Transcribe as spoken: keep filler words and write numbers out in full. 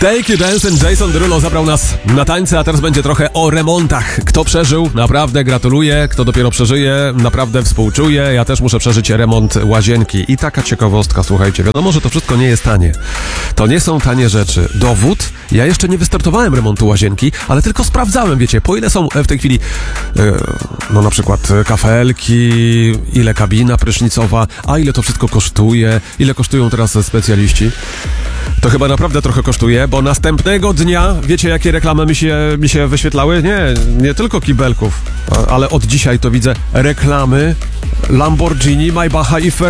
Take It Dancing, Jason Derulo zabrał nas na tańce, a teraz będzie trochę o remontach. Kto przeżył, naprawdę gratuluję. Kto dopiero przeżyje, naprawdę współczuję. Ja też muszę przeżyć remont łazienki. I taka ciekawostka, słuchajcie, wiadomo, że to wszystko nie jest tanie. To nie są tanie rzeczy. Dowód, ja jeszcze nie wystartowałem remontu łazienki, ale tylko sprawdzałem, wiecie, po ile są w tej chwili, yy, no na przykład kafelki, ile kabina prysznicowa, a ile to wszystko kosztuje, ile kosztują teraz specjaliści. To chyba naprawdę trochę kosztuje, bo następnego dnia, wiecie jakie reklamy mi się, mi się wyświetlały? Nie, nie tylko kibelków, ale od dzisiaj to widzę reklamy Lamborghini, Maybacha i Ferrari.